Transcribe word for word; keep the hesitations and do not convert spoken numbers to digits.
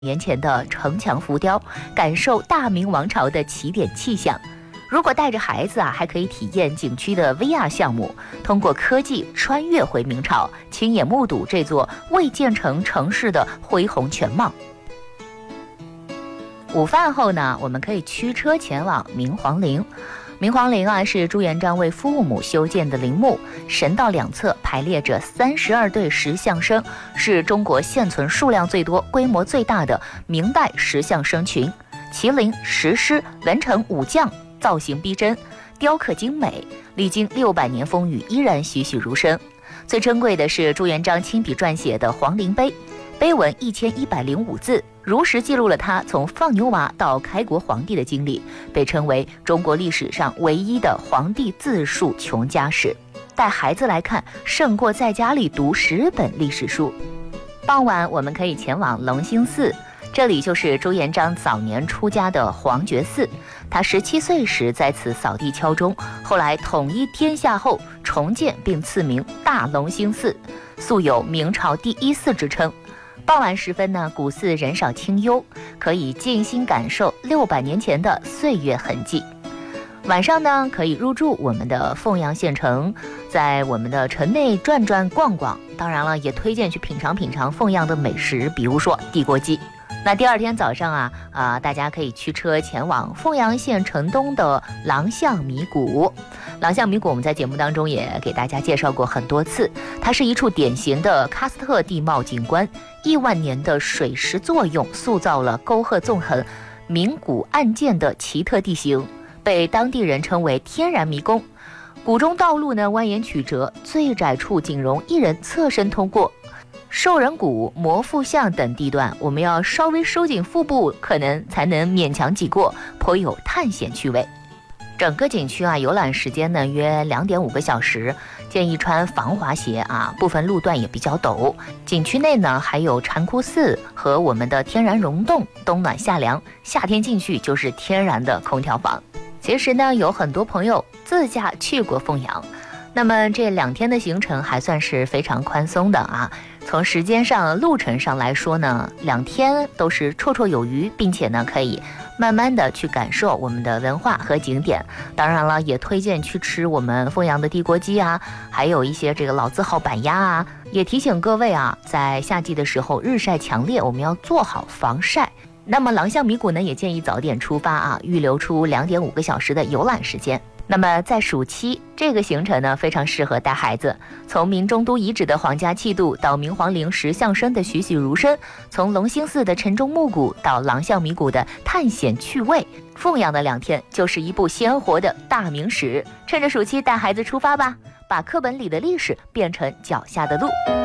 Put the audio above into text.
年前的城墙浮雕，感受大明王朝的起点气象。如果带着孩子啊，还可以体验景区的 V R 项目，通过科技穿越回明朝，亲眼目睹这座未建成城市的恢宏全貌。午饭后呢，我们可以驱车前往明皇陵。明皇陵啊，是朱元璋为父母修建的陵墓，神道两侧排列着三十二对石像生，是中国现存数量最多、规模最大的明代石像生群。麒麟、石狮、文臣武将造型逼真，雕刻精美，历经六百年风雨，依然栩栩如生。最珍贵的是朱元璋亲笔撰写的皇陵碑，碑文一千一百零五字，如实记录了他从放牛娃到开国皇帝的经历，被称为中国历史上唯一的皇帝自述穷家史。带孩子来看，胜过在家里读十本历史书。傍晚，我们可以前往隆兴寺，这里就是朱元璋早年出家的皇觉寺。他十七岁时在此扫地敲钟，后来统一天下后重建并赐名大隆兴寺，素有明朝第一寺之称。傍晚时分呢，古寺人少清幽，可以静心感受六百年前的岁月痕迹。晚上呢，可以入住我们的凤阳县城，在我们的城内转转逛逛。当然了，也推荐去品尝品尝凤阳的美食，比如说地锅鸡。那第二天早上啊，啊、呃，大家可以驱车前往凤阳县城东的郎相米谷。郎相米谷我们在节目当中也给大家介绍过很多次，它是一处典型的喀斯特地貌景观，亿万年的水蚀作用塑造了沟壑纵横、明谷暗涧的奇特地形，被当地人称为天然迷宫。谷中道路呢蜿蜒曲折，最窄处仅容一人侧身通过。兽人谷、魔腹巷等地段，我们要稍微收紧腹部，可能才能勉强挤过，颇有探险趣味。整个景区啊，游览时间呢约两点五个小时，建议穿防滑鞋啊，部分路段也比较陡。景区内呢还有禅窟寺和我们的天然溶洞，冬暖夏凉，夏天进去就是天然的空调房。其实呢，有很多朋友自驾去过凤阳，那么这两天的行程还算是非常宽松的啊。从时间上、路程上来说呢，两天都是绰绰有余，并且呢可以慢慢的去感受我们的文化和景点。当然了，也推荐去吃我们凤阳的地锅鸡啊，还有一些这个老字号板鸭啊。也提醒各位啊，在夏季的时候日晒强烈，我们要做好防晒。那么郎相米谷呢，也建议早点出发啊，预留出两点五个小时的游览时间。那么在暑期，这个行程呢非常适合带孩子，从明中都遗址的皇家气度到明皇陵石像生的栩栩如生，从隆兴寺的晨钟暮鼓到郎相米谷的探险趣味，凤阳的两天就是一部鲜活的大明史。趁着暑期带孩子出发吧，把课本里的历史变成脚下的路。